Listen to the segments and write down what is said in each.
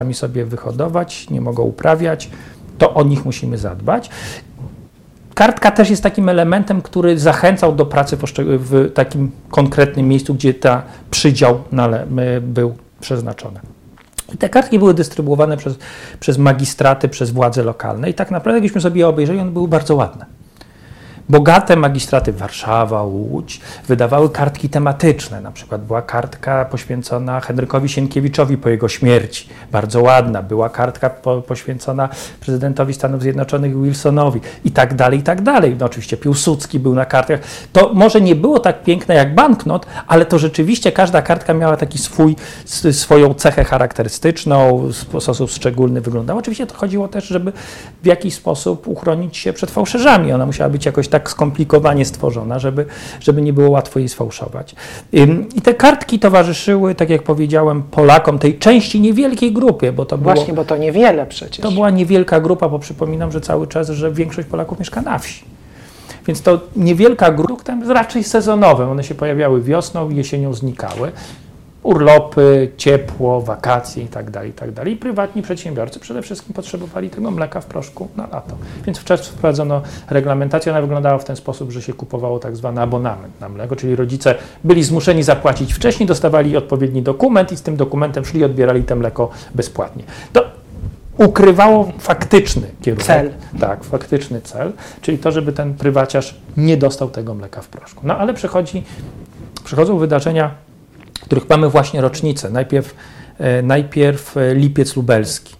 sobie wyhodować, nie mogą uprawiać, to o nich musimy zadbać. Kartka też jest takim elementem, który zachęcał do pracy w takim konkretnym miejscu, gdzie ta przydział był przeznaczony. I te kartki były dystrybuowane przez magistraty, przez władze lokalne i tak naprawdę, jakbyśmy sobie je obejrzeli, one były bardzo ładne. Bogate magistraty, Warszawa, Łódź, wydawały kartki tematyczne. Na przykład była kartka poświęcona Henrykowi Sienkiewiczowi po jego śmierci. Bardzo ładna. Była kartka poświęcona prezydentowi Stanów Zjednoczonych Wilsonowi i tak dalej, i tak dalej. No, oczywiście Piłsudski był na kartkach. To może nie było tak piękne jak banknot, ale to rzeczywiście każda kartka miała taki swoją cechę charakterystyczną, w sposób szczególny wyglądała. Oczywiście to chodziło też, żeby w jakiś sposób uchronić się przed fałszerzami. Ona musiała być jakoś tak skomplikowanie stworzona, żeby nie było łatwo jej sfałszować. I te kartki towarzyszyły, tak jak powiedziałem, Polakom, tej części niewielkiej grupie, bo to było... Właśnie, bo to niewiele przecież. To była niewielka grupa, bo przypominam, że cały czas, że większość Polaków mieszka na wsi. Więc to niewielka grupa, tam raczej sezonowe. One się pojawiały wiosną i jesienią znikały. Urlopy, ciepło, wakacje i tak dalej. I prywatni przedsiębiorcy przede wszystkim potrzebowali tego mleka w proszku na lato. Więc w czerwcu wprowadzono reglamentację. Ona wyglądała w ten sposób, że się kupowało tak zwany abonament na mleko, czyli rodzice byli zmuszeni zapłacić wcześniej, dostawali odpowiedni dokument i z tym dokumentem szli i odbierali to mleko bezpłatnie. To ukrywało faktyczny kierunek. Cel. Tak, faktyczny cel, czyli to, żeby ten prywaciarz nie dostał tego mleka w proszku. No ale przychodzą wydarzenia, których mamy właśnie rocznicę. Najpierw Lipiec Lubelski,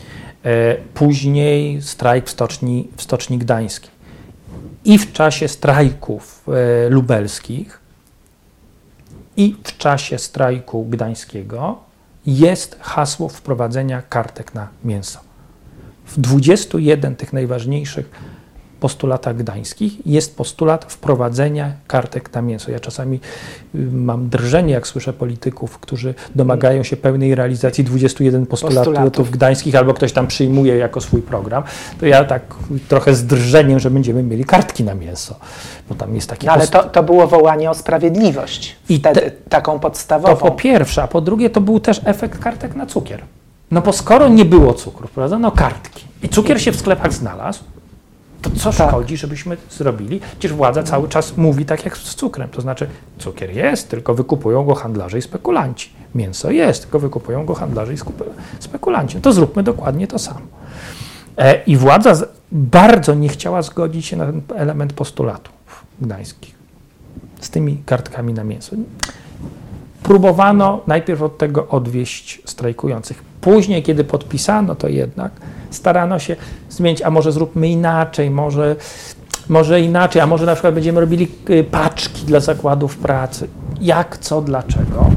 później strajk w Stoczni Gdańskiej. I w czasie strajków lubelskich i w czasie strajku gdańskiego jest hasło wprowadzenia kartek na mięso. W 21 tych najważniejszych postulatach gdańskich jest postulat wprowadzenia kartek na mięso. Ja czasami mam drżenie, jak słyszę polityków, którzy domagają się pełnej realizacji 21 postulatów gdańskich, albo ktoś tam przyjmuje jako swój program, to ja tak trochę z drżeniem, że będziemy mieli kartki na mięso. Bo tam jest taki ale to było wołanie o sprawiedliwość i wtedy, taką podstawową. To po pierwsze, a po drugie to był też efekt kartek na cukier. No bo skoro nie było cukru, wprowadzono kartki i cukier się w sklepach znalazł, to co szkodzi, żebyśmy zrobili? Przecież władza cały czas mówi tak jak z cukrem. To znaczy cukier jest, tylko wykupują go handlarze i spekulanci. Mięso jest, tylko wykupują go handlarze i spekulanci. No to zróbmy dokładnie to samo. I władza bardzo nie chciała zgodzić się na ten element postulatów gdańskich z tymi kartkami na mięso. Próbowano najpierw od tego odwieść strajkujących. Później, kiedy podpisano, to jednak starano się zmienić, a może zróbmy inaczej, może inaczej, a może na przykład będziemy robili paczki dla zakładów pracy. Jak, co, dlaczego?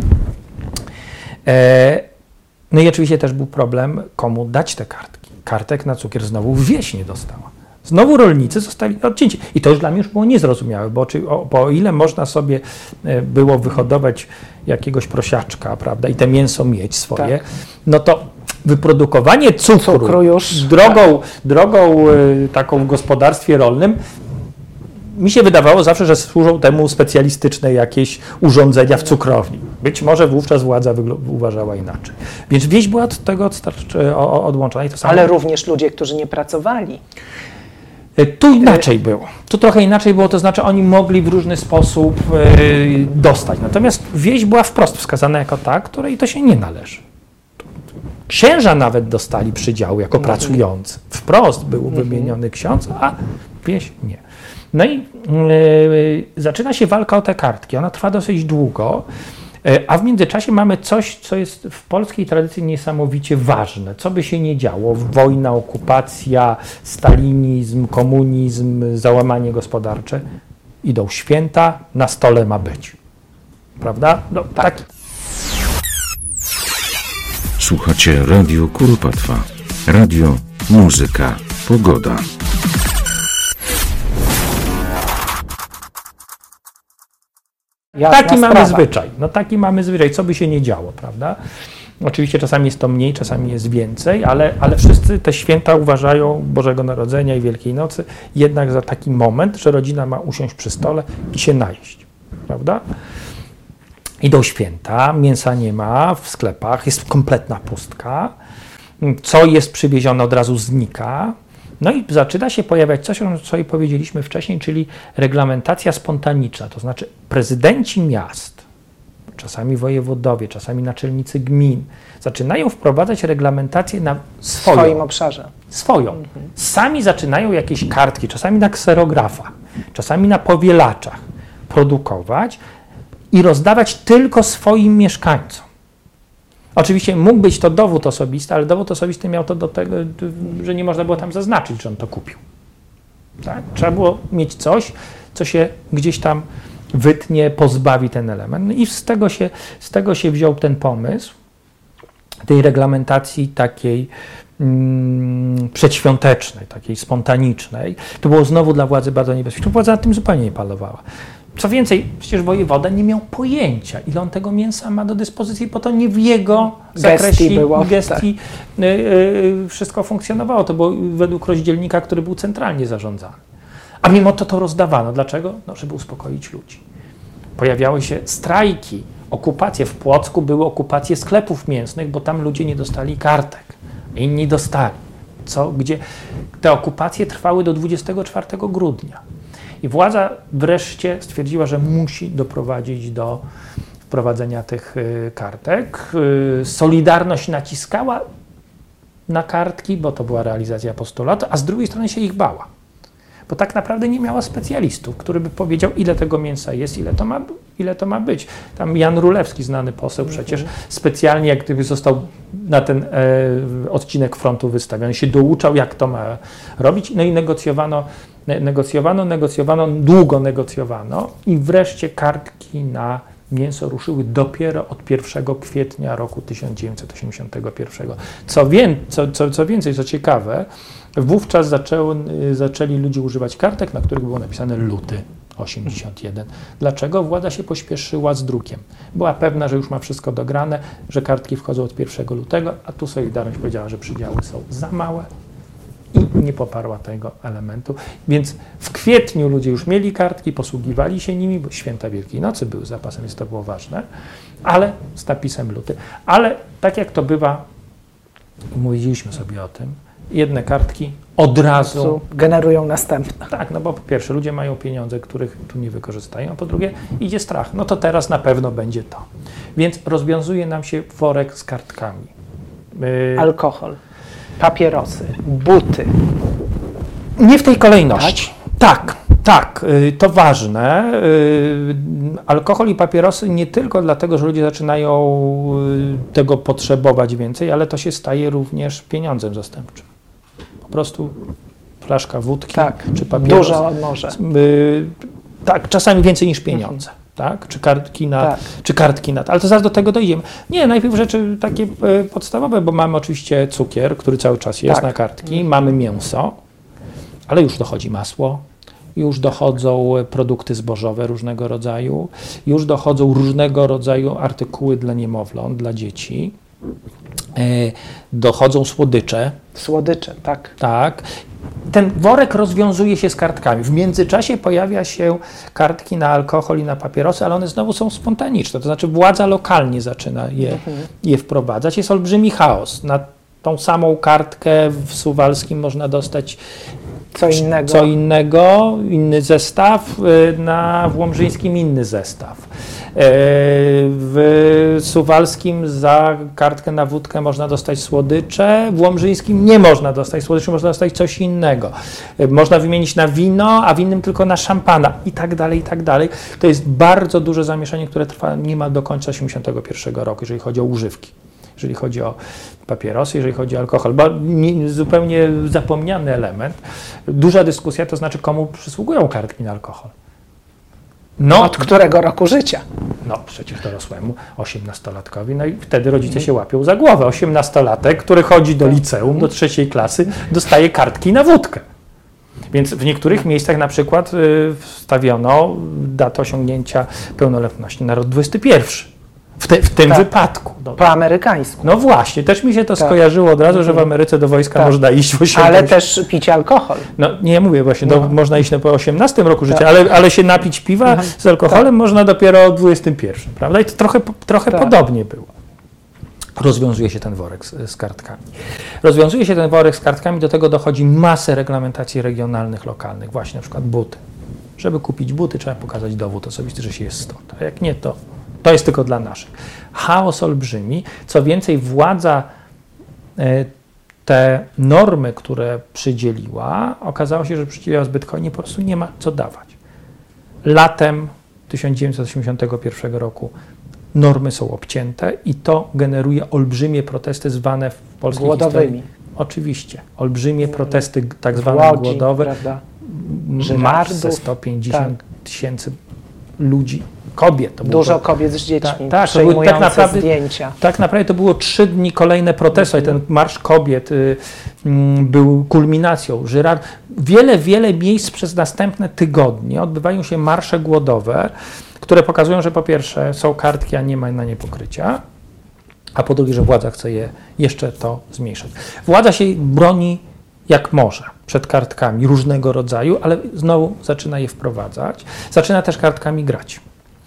No i oczywiście też był problem, komu dać te kartki. Kartek na cukier znowu wieś nie dostała. Znowu rolnicy zostali odcięci. I to już dla mnie już było niezrozumiałe, bo o ile można sobie było wyhodować jakiegoś prosiaczka, prawda, i te mięso mieć swoje, tak, no to wyprodukowanie cukru już drogą taką w gospodarstwie rolnym, mi się wydawało zawsze, że służą temu specjalistyczne jakieś urządzenia w cukrowni. Być może wówczas władza uważała inaczej. Więc wieś była od tego odłączona. I to samo. Ale również ludzie, którzy nie pracowali. Tu inaczej było. Tu trochę inaczej było, to znaczy oni mogli w różny sposób dostać. Natomiast wieś była wprost wskazana jako ta, której to się nie należy. Księża nawet dostali przydział jako pracujący. Wprost był wymieniony ksiądz, a wieś nie. No i zaczyna się walka o te kartki. Ona trwa dosyć długo, a w międzyczasie mamy coś, co jest w polskiej tradycji niesamowicie ważne. Co by się nie działo, wojna, okupacja, stalinizm, komunizm, załamanie gospodarcze, idą święta, na stole ma być. Prawda? No, tak. Słuchacie Radio Kuropatwa. Radio, muzyka, pogoda. Taki mamy zwyczaj. No taki mamy zwyczaj, co by się nie działo, prawda? Oczywiście czasami jest to mniej, czasami jest więcej, ale wszyscy te święta uważają Bożego Narodzenia i Wielkiej Nocy jednak za taki moment, że rodzina ma usiąść przy stole i się najeść, prawda? Idą święta, mięsa nie ma w sklepach, jest kompletna pustka. co jest przywiezione, od razu znika. No i zaczyna się pojawiać coś, o czym sobie powiedzieliśmy wcześniej, czyli reglamentacja spontaniczna, to znaczy prezydenci miast, czasami wojewodowie, czasami naczelnicy gmin, zaczynają wprowadzać reglamentację na swoim obszarze. Swoją. Sami zaczynają jakieś kartki, czasami na kserografach, czasami na powielaczach produkować i rozdawać tylko swoim mieszkańcom. Oczywiście mógł być to dowód osobisty, ale dowód osobisty miał to do tego, że nie można było tam zaznaczyć, że on to kupił. Tak? Trzeba było mieć coś, co się gdzieś tam wytnie, pozbawi ten element. No i z tego się wziął ten pomysł tej reglamentacji takiej przedświątecznej, takiej spontanicznej. To było znowu dla władzy bardzo niebezpieczne. Władza nad tym zupełnie nie palowała. Co więcej, przecież wojewoda nie miał pojęcia, ile on tego mięsa ma do dyspozycji, bo to nie w jego zakresie gestii wszystko funkcjonowało. To było według rozdzielnika, który był centralnie zarządzany. A mimo to rozdawano. Dlaczego? No, żeby uspokoić ludzi. Pojawiały się strajki, okupacje. W Płocku były okupacje sklepów mięsnych, bo tam ludzie nie dostali kartek. Inni dostali. Gdzie te okupacje trwały do 24 grudnia. I władza wreszcie stwierdziła, że musi doprowadzić do wprowadzenia tych kartek. Solidarność naciskała na kartki, bo to była realizacja postulatu, a z drugiej strony się ich bała. Bo tak naprawdę nie miała specjalistów, który by powiedział, ile tego mięsa jest, ile to ma być. Tam Jan Rulewski, znany poseł przecież, specjalnie jak gdyby został na ten odcinek frontu wystawiony, się douczał, jak to ma robić. No i długo negocjowano i wreszcie kartki na mięso ruszyły dopiero od 1 kwietnia roku 1981. Co więcej, co ciekawe, wówczas zaczęli ludzie używać kartek, na których było napisane luty 81. Dlaczego? Władza się pośpieszyła z drukiem. Była pewna, że już ma wszystko dograne, że kartki wchodzą od 1 lutego, a tu Solidarność powiedziała, że przydziały są za małe i nie poparła tego elementu. Więc w kwietniu ludzie już mieli kartki, posługiwali się nimi, bo święta Wielkiej Nocy były zapasem, więc to było ważne, ale z napisem luty. Ale tak jak to bywa, mówiliśmy sobie o tym, jedne kartki od razu generują następne. Tak, no bo po pierwsze ludzie mają pieniądze, których tu nie wykorzystają, a po drugie idzie strach. No to teraz na pewno będzie to. Więc rozwiązuje nam się worek z kartkami. Alkohol, papierosy, buty. Nie w tej kolejności. Tak, to ważne. Alkohol i papierosy nie tylko dlatego, że ludzie zaczynają tego potrzebować więcej, ale to się staje również pieniądzem zastępczym. Po prostu flaszka wódki czy papieros. Dużo może. Tak, czasami więcej niż pieniądze. Tak? Czy kartki na to. Ale to zaraz do tego dojdziemy. Nie, najpierw rzeczy takie podstawowe, bo mamy oczywiście cukier, który cały czas jest na kartki, mamy mięso, ale już dochodzi masło, już dochodzą produkty zbożowe różnego rodzaju, już dochodzą różnego rodzaju artykuły dla niemowląt, dla dzieci, dochodzą słodycze. Słodycze, tak. Tak. Ten worek rozwiązuje się z kartkami. W międzyczasie pojawia się kartki na alkohol i na papierosy, ale one znowu są spontaniczne. To znaczy władza lokalnie zaczyna je wprowadzać. Jest olbrzymi chaos. Na tą samą kartkę w Suwalskim można dostać co innego, inny zestaw, w Łomżyńskim inny zestaw. W Suwalskim za kartkę na wódkę można dostać słodycze, w Łomżyńskim nie można dostać słodyczy, można dostać coś innego. Można wymienić na wino, a w innym tylko na szampana i tak dalej, i tak dalej. To jest bardzo duże zamieszanie, które trwa niemal do końca 1981 roku, jeżeli chodzi o używki. Jeżeli chodzi o papierosy, jeżeli chodzi o alkohol, bo zupełnie zapomniany element. Duża dyskusja, to znaczy komu przysługują kartki na alkohol. No, od którego roku życia? No przecież dorosłemu, 18-latkowi, no i wtedy rodzice się łapią za głowę. 18-latek, który chodzi do liceum, do 3. klasy, dostaje kartki na wódkę. Więc w niektórych miejscach na przykład wstawiono datę osiągnięcia pełnoletności na rok 21. W tym wypadku. No. Po amerykańsku. No właśnie, też mi się to skojarzyło od razu, że w Ameryce do wojska można iść w 18. Ale też pić alkohol. No nie mówię właśnie, można iść po 18 roku życia, ale się napić piwa z alkoholem można dopiero o 21, prawda? I to trochę podobnie było. rozwiązuje się ten worek z kartkami. Rozwiązuje się ten worek z kartkami, do tego dochodzi masę reglamentacji regionalnych, lokalnych, właśnie na przykład buty. Żeby kupić buty, trzeba pokazać dowód osobisty, że się jest stąd, a jak nie, to jest tylko dla naszych. Chaos olbrzymi, co więcej, władza te normy, które przydzieliła, okazało się, że przydzieliła zbyt hojnie, po prostu nie ma co dawać. Latem 1981 roku normy są obcięte i to generuje olbrzymie protesty zwane w polskiej głodowymi. Oczywiście. Olbrzymie protesty tak zwane głodowe. Prawda? Marsz ze 150 tysięcy ludzi, kobiet. Dużo kobiet z dziećmi, tak, przejmujące tak naprawdę, zdjęcia. Tak naprawdę to było 3 dni kolejne protesty i ten Marsz Kobiet był kulminacją. Wiele miejsc przez następne tygodnie odbywają się marsze głodowe, które pokazują, że po pierwsze są kartki, a nie ma na nie pokrycia, a po drugie, że władza chce je jeszcze to zmniejszyć. Władza się broni jak może przed kartkami różnego rodzaju, ale znowu zaczyna je wprowadzać. Zaczyna też kartkami grać.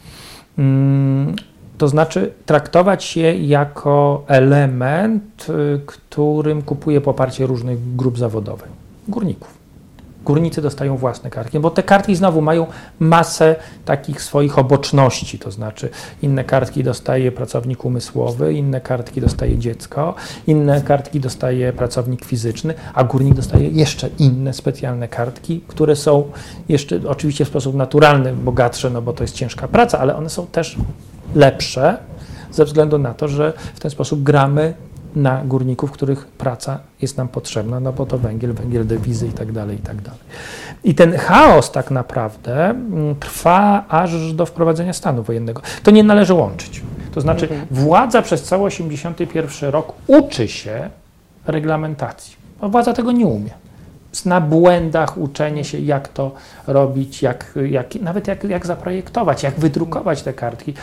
To znaczy traktować je jako element, którym kupuje poparcie różnych grup zawodowych. Górników. Górnicy dostają własne kartki, bo te kartki znowu mają masę takich swoich oboczności, to znaczy inne kartki dostaje pracownik umysłowy, inne kartki dostaje dziecko, inne kartki dostaje pracownik fizyczny, a górnik dostaje jeszcze inne specjalne kartki, które są jeszcze oczywiście w sposób naturalny bogatsze, no bo to jest ciężka praca, ale one są też lepsze ze względu na to, że w ten sposób gramy na górników, których praca jest nam potrzebna, no bo to węgiel, dewizy i tak dalej, i tak dalej. I ten chaos tak naprawdę trwa aż do wprowadzenia stanu wojennego. To nie należy łączyć. To znaczy władza przez cały 1981 rok uczy się reglamentacji. Bo władza tego nie umie. Na błędach uczenie się, jak to robić, nawet jak zaprojektować, jak wydrukować te kartki.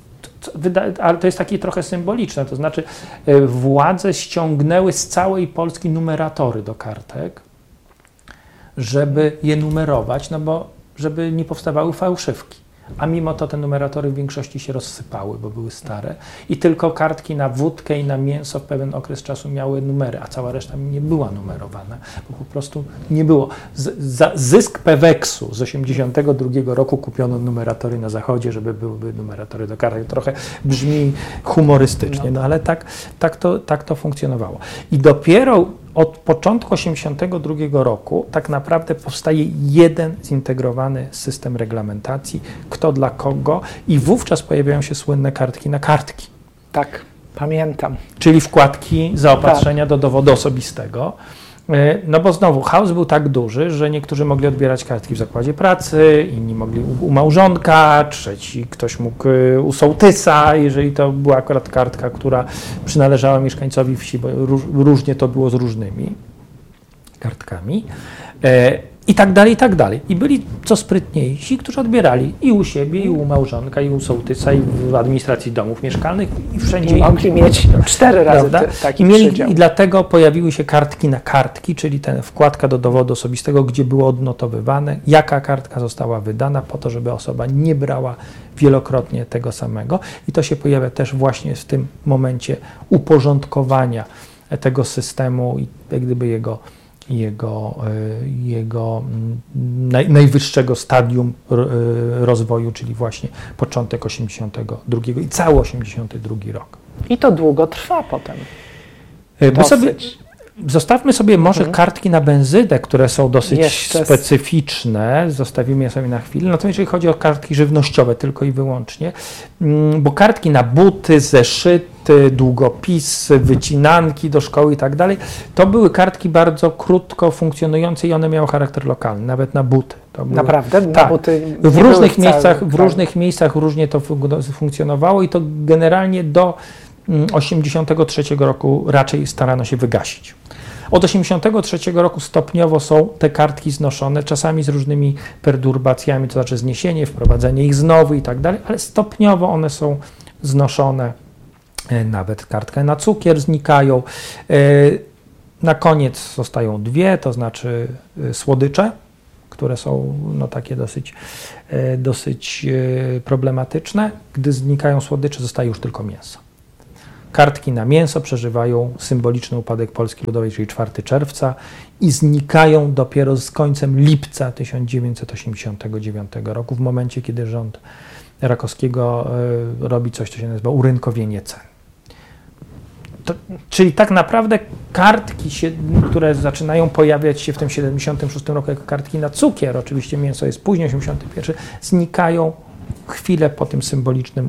Ale to jest takie trochę symboliczne, to znaczy władze ściągnęły z całej Polski numeratory do kartek, żeby je numerować, no bo żeby nie powstawały fałszywki. A mimo to te numeratory w większości się rozsypały, bo były stare i tylko kartki na wódkę i na mięso w pewien okres czasu miały numery, a cała reszta nie była numerowana, bo po prostu nie było. Za zysk Peweksu z 1982 roku kupiono numeratory na zachodzie, żeby były numeratory do kartek. Trochę brzmi humorystycznie, no ale tak to funkcjonowało. I dopiero od początku 1982 roku tak naprawdę powstaje jeden zintegrowany system reglamentacji, kto dla kogo, i wówczas pojawiają się słynne kartki na kartki. Tak, pamiętam. Czyli wkładki zaopatrzenia do dowodu osobistego. No bo znowu chaos był tak duży, że niektórzy mogli odbierać kartki w zakładzie pracy, inni mogli u małżonka, trzeci ktoś mógł u sołtysa, jeżeli to była akurat kartka, która przynależała mieszkańcowi wsi, bo różnie to było z różnymi kartkami. I tak dalej, i tak dalej. I byli co sprytniejsi, którzy odbierali i u siebie, i u małżonka, i u sołtysa, i w administracji domów mieszkalnych, i wszędzie. I mogli mieć 4 razy taki przydział. I dlatego pojawiły się kartki na kartki, czyli ten wkładka do dowodu osobistego, gdzie było odnotowywane, jaka kartka została wydana, po to, żeby osoba nie brała wielokrotnie tego samego. I to się pojawia też właśnie w tym momencie uporządkowania tego systemu i jak gdyby jego najwyższego stadium rozwoju, czyli właśnie początek 82 i cały 82 rok. I to długo trwa potem. Zostawmy sobie może kartki na benzynę, które są dosyć specyficzne, zostawimy je sobie na chwilę. Natomiast jeżeli chodzi o kartki żywnościowe tylko i wyłącznie, bo kartki na buty, zeszyty, długopisy, wycinanki do szkoły i tak dalej, to były kartki bardzo krótko funkcjonujące i one miały charakter lokalny, nawet na buty. Naprawdę? Tak. Buty w różnych miejscach różnie to funkcjonowało i to generalnie do 1983 roku raczej starano się wygasić. Od 1983 roku stopniowo są te kartki znoszone, czasami z różnymi perturbacjami, to znaczy zniesienie, wprowadzenie ich znowu i tak dalej, ale stopniowo one są znoszone. Nawet kartki na cukier znikają. Na koniec zostają 2, to znaczy słodycze, które są takie dosyć problematyczne. Gdy znikają słodycze, zostaje już tylko mięso. kartki na mięso przeżywają symboliczny upadek Polski Ludowej, czyli 4 czerwca i znikają dopiero z końcem lipca 1989 roku, w momencie, kiedy rząd Rakowskiego robi coś, co się nazywa urynkowienie cen. Czyli tak naprawdę kartki, które zaczynają pojawiać się w tym 76 roku jako kartki na cukier, oczywiście mięso jest później, 81, znikają chwilę po tym symbolicznym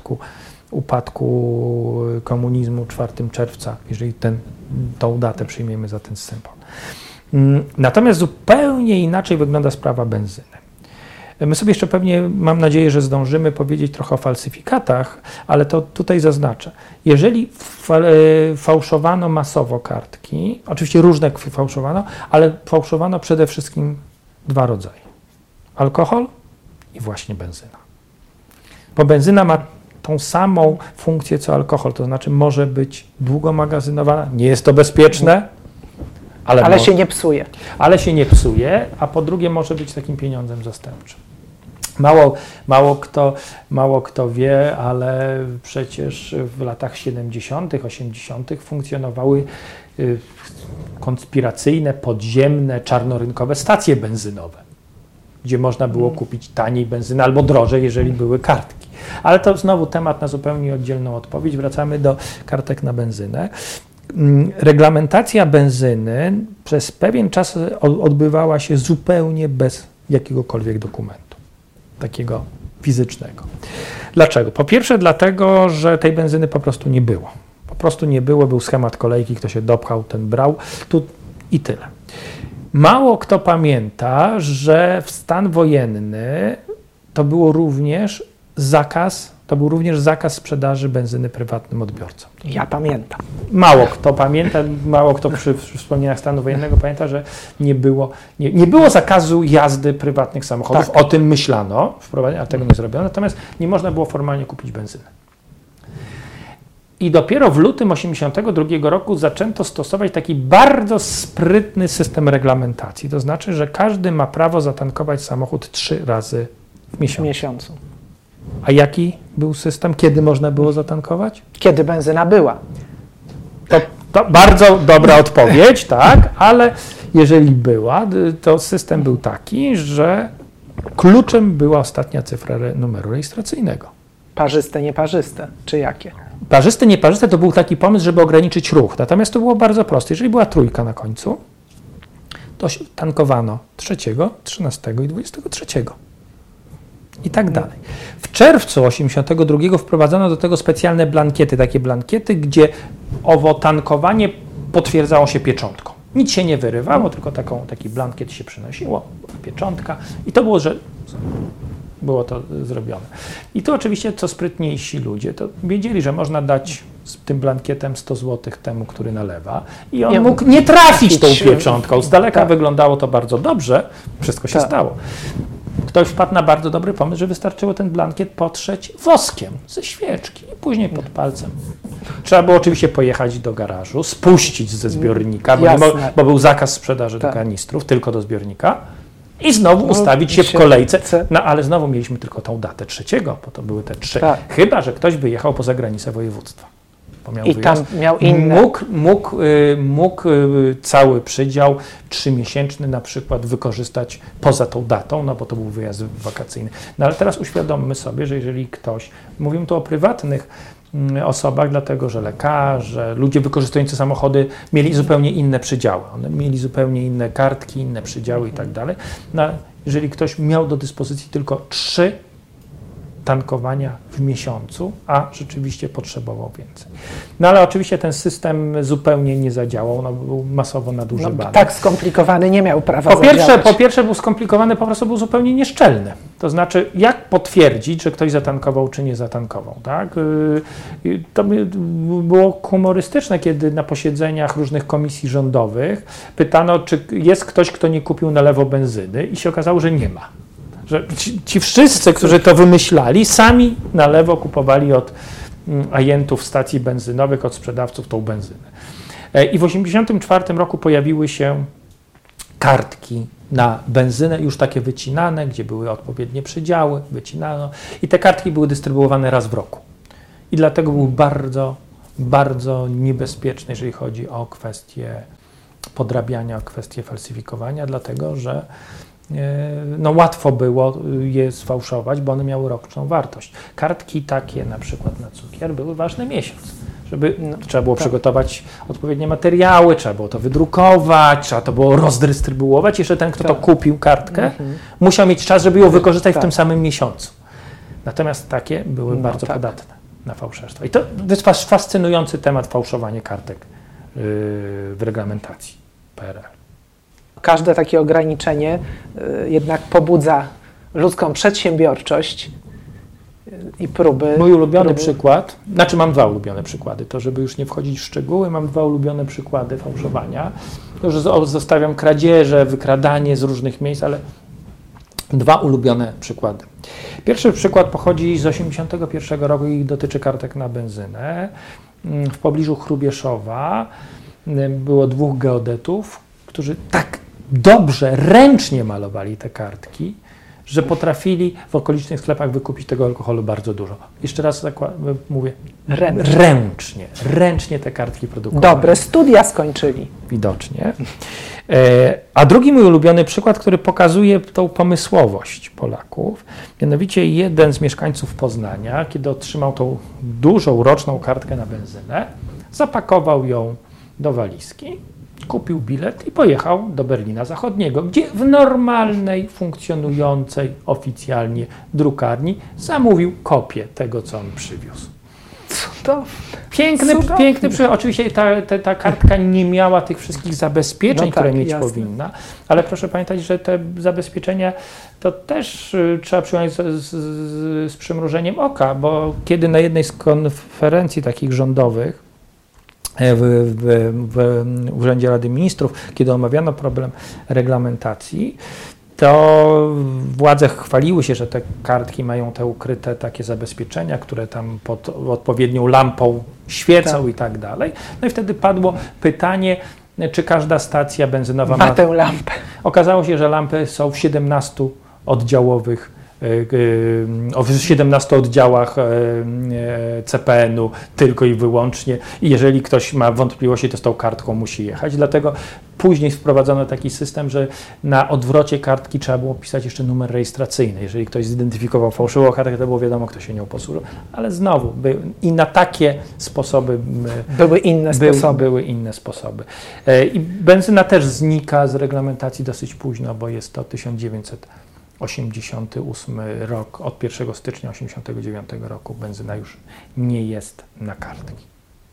upadku komunizmu 4 czerwca, jeżeli tą datę przyjmiemy za ten symbol. Natomiast zupełnie inaczej wygląda sprawa benzyny. My sobie jeszcze pewnie, mam nadzieję, że zdążymy powiedzieć trochę o falsyfikatach, ale to tutaj zaznaczę. Jeżeli fałszowano masowo kartki, oczywiście różne fałszowano, ale fałszowano przede wszystkim 2 rodzaje. Alkohol i właśnie benzyna. Bo benzyna ma tą samą funkcję co alkohol, to znaczy może być długo magazynowana, nie jest to bezpieczne, ale się nie psuje. Ale się nie psuje, a po drugie może być takim pieniądzem zastępczym. Mało kto wie, ale przecież w latach 70., 80. funkcjonowały konspiracyjne, podziemne, czarnorynkowe stacje benzynowe, gdzie można było kupić taniej benzynę albo drożej, jeżeli były kartki. Ale to znowu temat na zupełnie oddzielną odpowiedź. Wracamy do kartek na benzynę. Reglamentacja benzyny przez pewien czas odbywała się zupełnie bez jakiegokolwiek dokumentu, takiego fizycznego. Dlaczego? Po pierwsze dlatego, że tej benzyny po prostu nie było. Po prostu nie było, był schemat kolejki, kto się dopchał, ten brał, tu i tyle. Mało kto pamięta, że w stan wojenny to był również zakaz sprzedaży benzyny prywatnym odbiorcom. Ja pamiętam. Mało kto pamięta, mało kto przy wspomnieniach stanu wojennego pamięta, że nie było zakazu jazdy prywatnych samochodów. Tak. O tym myślano, a tego nie zrobiono, natomiast nie można było formalnie kupić benzyny. I dopiero w lutym 1982 roku zaczęto stosować taki bardzo sprytny system reglamentacji. To znaczy, że każdy ma prawo zatankować samochód 3 razy w miesiącu. A jaki był system? Kiedy można było zatankować? Kiedy benzyna była. To bardzo dobra odpowiedź, tak, ale jeżeli była, to system był taki, że kluczem była ostatnia cyfra numeru rejestracyjnego. Parzyste, nieparzyste, czy jakie? Parzyste, nieparzyste to był taki pomysł, żeby ograniczyć ruch. Natomiast to było bardzo proste. Jeżeli była 3 na końcu, to tankowano 3, 13 i 23. I tak dalej. W czerwcu 1982 wprowadzono do tego specjalne blankiety, takie blankiety, gdzie owo tankowanie potwierdzało się pieczątką. Nic się nie wyrywało, tylko taki blankiet się przynosiło, pieczątka i to było, że było to zrobione. I tu oczywiście co sprytniejsi ludzie to wiedzieli, że można dać z tym blankietem 100 zł temu, który nalewa i on mógł nie trafić tą pieczątką. Z daleka wyglądało to bardzo dobrze, wszystko się stało. Ktoś wpadł na bardzo dobry pomysł, że wystarczyło ten blankiet potrzeć woskiem ze świeczki i później pod palcem. Trzeba było oczywiście pojechać do garażu, spuścić ze zbiornika, bo był zakaz sprzedaży do kanistrów, tylko do zbiornika i znowu ustawić się w kolejce. No ale znowu mieliśmy tylko tą datę 3, bo to były te 3. Tak. Chyba że ktoś wyjechał poza granicę województwa. I tam miał inne. Mógł cały przydział 3-miesięczny na przykład wykorzystać poza tą datą, no bo to był wyjazd wakacyjny. No ale teraz uświadommy sobie, że jeżeli ktoś, mówimy tu o prywatnych osobach, dlatego że lekarze, ludzie wykorzystujący samochody mieli zupełnie inne przydziały. One mieli zupełnie inne kartki, inne przydziały i tak dalej. No, jeżeli ktoś miał do dyspozycji tylko 3 tankowania w miesiącu, a rzeczywiście potrzebował więcej. No ale oczywiście ten system zupełnie nie zadziałał, był masowo nadużywany. Tak skomplikowany nie miał prawa zadziałać. Po pierwsze był skomplikowany, po prostu był zupełnie nieszczelny. To znaczy, jak potwierdzić, że ktoś zatankował, czy nie zatankował, tak? To było humorystyczne, kiedy na posiedzeniach różnych komisji rządowych pytano, czy jest ktoś, kto nie kupił na lewo benzyny i się okazało, że nie ma. Że ci wszyscy, którzy to wymyślali, sami na lewo kupowali od agentów stacji benzynowych, od sprzedawców tą benzynę. I w 1984 roku pojawiły się kartki na benzynę, już takie wycinane, gdzie były odpowiednie przydziały, wycinano i te kartki były dystrybuowane raz w roku. I dlatego były bardzo bardzo niebezpieczne, jeżeli chodzi o kwestie podrabiania, o kwestie falsyfikowania, dlatego że łatwo było je sfałszować, bo one miały roczną wartość. Kartki takie na przykład na cukier były ważny miesiąc. Trzeba było przygotować odpowiednie materiały, trzeba było to wydrukować, trzeba to było rozdystrybuować. Jeszcze ten, kto to kupił kartkę, musiał mieć czas, żeby ją wykorzystać w tym samym miesiącu. Natomiast takie były bardzo podatne na fałszerstwo. I to jest fascynujący temat, fałszowanie kartek w reglamentacji PRL. Każde takie ograniczenie jednak pobudza ludzką przedsiębiorczość i próby. Mój ulubiony przykład, mam dwa ulubione przykłady, to żeby już nie wchodzić w szczegóły, mam dwa ulubione przykłady fałszowania. To już zostawiam kradzieże, wykradanie z różnych miejsc, ale dwa ulubione przykłady. Pierwszy przykład pochodzi z 1981 roku i dotyczy kartek na benzynę. W pobliżu Hrubieszowa było dwóch geodetów, którzy tak dobrze, ręcznie malowali te kartki, że potrafili w okolicznych sklepach wykupić tego alkoholu bardzo dużo. Jeszcze raz mówię, ręcznie te kartki produkowali. Dobre studia skończyli. Widocznie. A drugi mój ulubiony przykład, który pokazuje tą pomysłowość Polaków, mianowicie jeden z mieszkańców Poznania, kiedy otrzymał tą dużą roczną kartkę na benzynę, zapakował ją do walizki, kupił bilet i pojechał do Berlina Zachodniego, gdzie w normalnej, funkcjonującej oficjalnie drukarni zamówił kopię tego, co on przywiózł. To piękny przykład. Oczywiście ta kartka nie miała tych wszystkich zabezpieczeń, które mieć powinna, ale proszę pamiętać, że te zabezpieczenia to też trzeba przyjąć z przymrużeniem oka, bo kiedy na jednej z konferencji takich rządowych w Urzędzie Rady Ministrów, kiedy omawiano problem reglamentacji, to władze chwaliły się, że te kartki mają te ukryte takie zabezpieczenia, które tam pod odpowiednią lampą świecą i tak dalej. No i wtedy padło pytanie, czy każda stacja benzynowa ma tę lampę. Okazało się, że lampy są w 17 oddziałowych w 17 oddziałach CPN-u tylko i wyłącznie i jeżeli ktoś ma wątpliwości, to z tą kartką musi jechać. Dlatego później wprowadzono taki system, że na odwrocie kartki trzeba było pisać jeszcze numer rejestracyjny. Jeżeli ktoś zidentyfikował fałszywą kartkę, to było wiadomo, kto się nią posłużył. Ale znowu, i na takie sposoby były inne sposoby. I benzyna też znika z reglamentacji dosyć późno, bo jest to 1988 rok, od 1 stycznia 1989 roku benzyna już nie jest na kartki.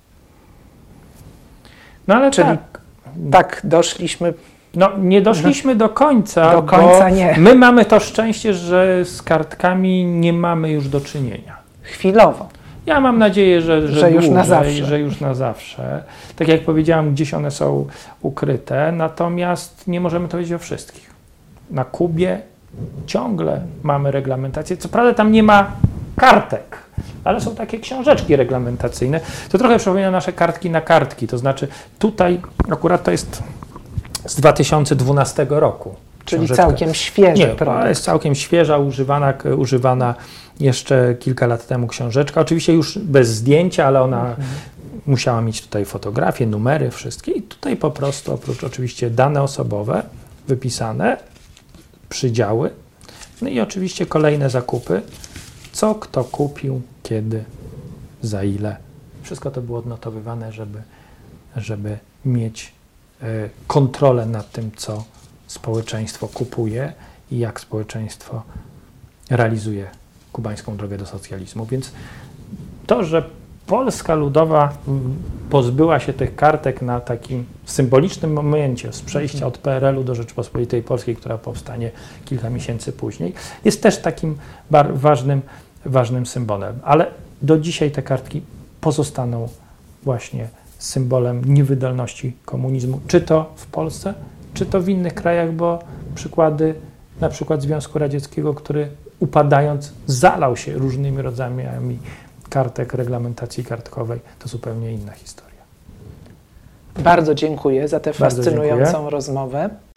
No ale czyli tak doszliśmy. No nie doszliśmy do końca, do końca nie. My mamy to szczęście, że z kartkami nie mamy już do czynienia. Chwilowo. Ja mam nadzieję, że już na zawsze. Że już na zawsze. Tak jak powiedziałam, gdzieś one są ukryte, natomiast nie możemy to wiedzieć o wszystkich. Na Kubie ciągle mamy reglamentację. Co prawda tam nie ma kartek, ale są takie książeczki reglamentacyjne. To trochę przypomina nasze kartki na kartki. To znaczy tutaj akurat to jest z 2012 roku. Czyli całkiem świeży produkt. To jest całkiem świeża, używana jeszcze kilka lat temu książeczka. Oczywiście już bez zdjęcia, ale ona musiała mieć tutaj fotografię, numery, wszystkie. I tutaj po prostu oprócz oczywiście dane osobowe wypisane, przydziały, no i oczywiście kolejne zakupy, co kto kupił, kiedy, za ile. Wszystko to było odnotowywane, żeby mieć kontrolę nad tym, co społeczeństwo kupuje i jak społeczeństwo realizuje kubańską drogę do socjalizmu. Więc to, że Polska Ludowa pozbyła się tych kartek na takim symbolicznym momencie z przejścia od PRL-u do Rzeczypospolitej Polskiej, która powstanie kilka miesięcy później, jest też takim ważnym symbolem. Ale do dzisiaj te kartki pozostaną właśnie symbolem niewydolności komunizmu, czy to w Polsce, czy to w innych krajach, bo przykłady na przykład Związku Radzieckiego, który upadając zalał się różnymi rodzajami kartek, reglamentacji kartkowej, to zupełnie inna historia. Bardzo dziękuję za tę fascynującą rozmowę.